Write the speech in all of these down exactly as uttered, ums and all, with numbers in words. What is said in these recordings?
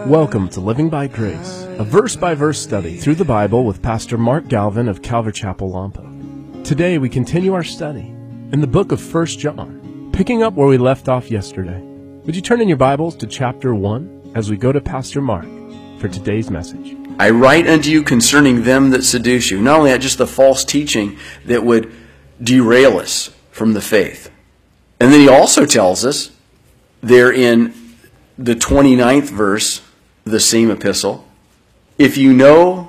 Welcome to Living by Grace, a verse-by-verse study through the Bible with Pastor Mark Galvin of Calvary Chapel, Lompoc. Today we continue our study in the book of First John, picking up where we left off yesterday. Would you turn in your Bibles to chapter one as we go to Pastor Mark for today's message? I write unto you concerning them that seduce you. Not only that, just the false teaching that would derail us from the faith. And then he also tells us there in the twenty-ninth verse, the same epistle, if you know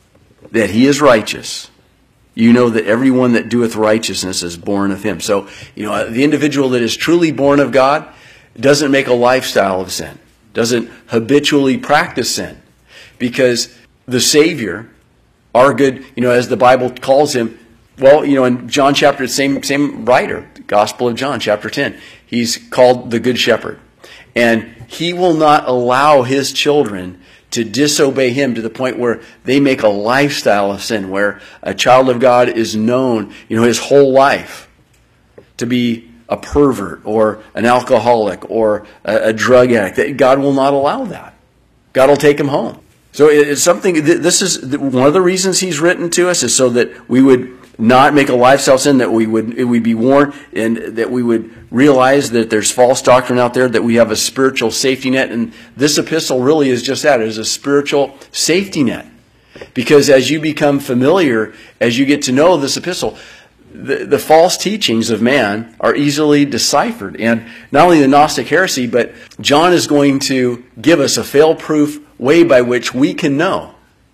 that he is righteous, you know that everyone that doeth righteousness is born of him. So, you know, the individual that is truly born of God doesn't make a lifestyle of sin, doesn't habitually practice sin, because the Savior, our good, you know, as the Bible calls him, well, you know, in John chapter, same same writer, Gospel of John, chapter ten, he's called the Good Shepherd. And he will not allow his children to disobey him to the point where they make a lifestyle of sin, where a child of God is known, you know, his whole life to be a pervert or an alcoholic or a, a drug addict. God will not allow that. God will take him home. So it's something, this is one of the reasons he's written to us, is so that we would not make a lifestyle sin, that we would it would be warned, and that we would realize that there's false doctrine out there, that we have a spiritual safety net. And this epistle really is just that. It is a spiritual safety net. Because as you become familiar, as you get to know this epistle, the, the false teachings of man are easily deciphered. And not only the Gnostic heresy, but John is going to give us a fail-proof way by which we can know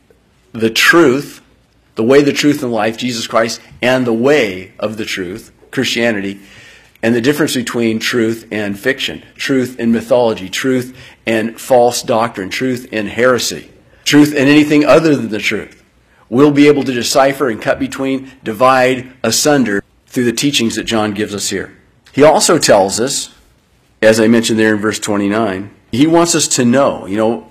the truth, the way, the truth, and life, Jesus Christ, and the way of the truth, Christianity, and the difference between truth and fiction, truth and mythology, truth and false doctrine, truth and heresy, truth and anything other than the truth. We'll be able to decipher and cut between, divide, asunder through the teachings that John gives us here. He also tells us, as I mentioned there in verse twenty-nine, he wants us to know, you know,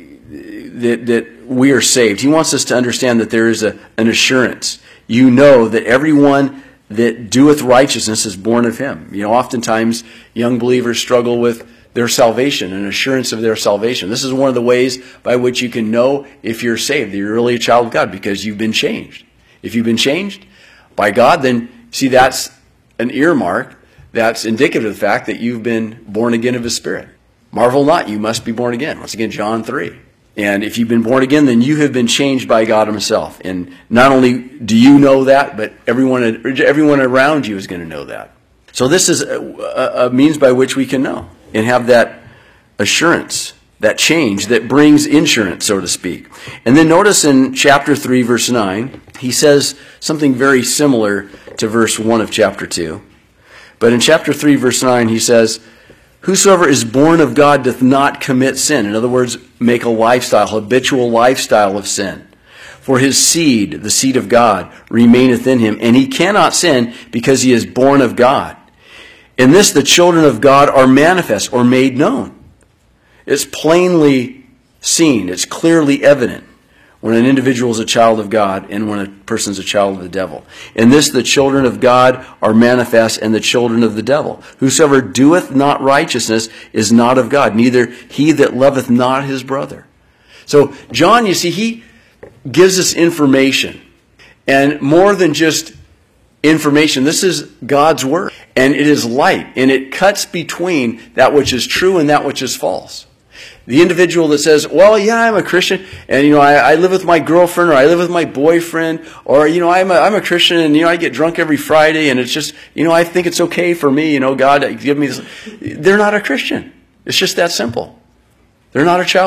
that, that we are saved. He wants us to understand that there is a, an assurance. You know that everyone that doeth righteousness is born of him. You know, oftentimes young believers struggle with their salvation, an assurance of their salvation. This is one of the ways by which you can know if you're saved, that you're really a child of God, because you've been changed. If you've been changed by God, then see, that's an earmark that's indicative of the fact that you've been born again of his Spirit. Marvel not, you must be born again. Once again, John three. And if you've been born again, then you have been changed by God himself. And not only do you know that, but everyone everyone around you is going to know that. So this is a, a means by which we can know and have that assurance, that change that brings insurance, so to speak. And then notice in chapter three, verse nine, he says something very similar to verse one of chapter two. But in chapter three, verse nine, he says, whosoever is born of God doth not commit sin. In other words, make a lifestyle, habitual lifestyle of sin. For his seed, the seed of God, remaineth in him, and he cannot sin because he is born of God. In this the children of God are manifest, or made known. It's plainly seen, it's clearly evident when an individual is a child of God and when a person is a child of the devil. In this the children of God are manifest, and the children of the devil. Whosoever doeth not righteousness is not of God, neither he that loveth not his brother. So John, you see, he gives us information. And more than just information, this is God's word. And it is light, and it cuts between that which is true and that which is false. The individual that says, well, yeah, I'm a Christian, and, you know, I, I live with my girlfriend, or I live with my boyfriend, or, you know, I'm a, I'm a Christian, and, you know, I get drunk every Friday, and it's just, you know, I think it's okay for me, you know, God, give me this. They're not a Christian. It's just that simple. They're not a child